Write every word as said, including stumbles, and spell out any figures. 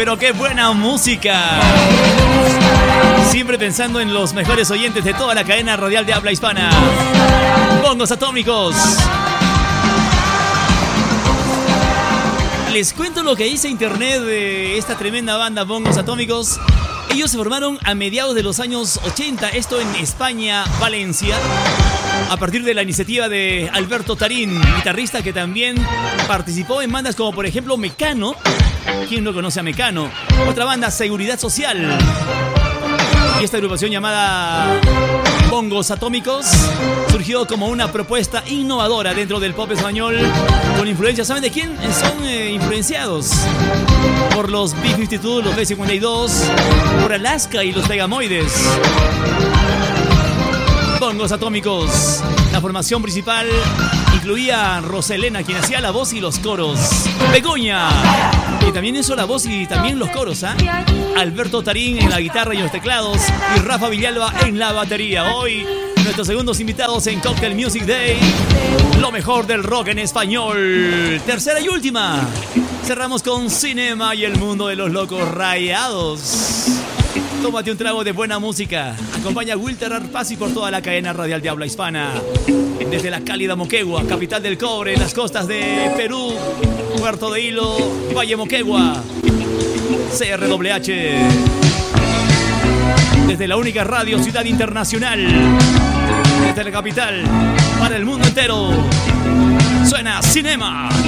pero qué buena música. Siempre pensando en los mejores oyentes de toda la cadena radial de habla hispana. Bongos Atómicos. Les cuento lo que dice internet de esta tremenda banda Bongos Atómicos. Ellos se formaron a mediados de los años ochenta, esto en España, Valencia, a partir de la iniciativa de Alberto Tarín, guitarrista que también participó en bandas como por ejemplo Mecano. ¿Quién no conoce a Mecano? Otra banda, Seguridad Social. Y esta agrupación llamada Bongos Atómicos surgió como una propuesta innovadora dentro del pop español con influencias. ¿Saben de quién? Son eh, influenciados por los B cincuenta y dos, los B cincuenta y dos, por Alaska y los Pegamoides. Bongos Atómicos. La formación principal incluía a Roselena, quien hacía la voz y los coros. Begoña, que también hizo la voz y también los coros, ¿ah? Alberto Tarín en la guitarra y los teclados. Y Rafa Villalba en la batería. Hoy, nuestros segundos invitados en Cocktail Music Day. Lo mejor del rock en español. Tercera y última. Cerramos con Cinema y el mundo de los locos rayados. Tómate un trago de buena música. Acompaña a Wilter Arpasi por toda la cadena radial de habla hispana. Desde la cálida Moquegua, capital del cobre, en las costas de Perú, Puerto de Hilo, Valle Moquegua, C R W H. Desde la única radio Ciudad Internacional, desde la capital, para el mundo entero, suena Cinema.